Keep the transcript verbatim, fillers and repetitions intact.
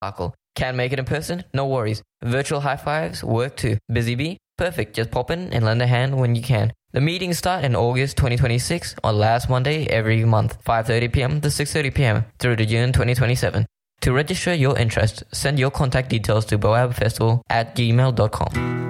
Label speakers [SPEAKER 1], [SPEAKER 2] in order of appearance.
[SPEAKER 1] Sparkle. Can't make it in person? No worries. Virtual high fives work too. Busy bee? Perfect. Just pop in and lend a hand when you can. The meetings start in August twenty twenty-six on last Monday every month, five thirty p.m. to six thirty p.m. through to June twenty twenty-seven. To register your interest, send your contact details to boabfestival at gmail dot com.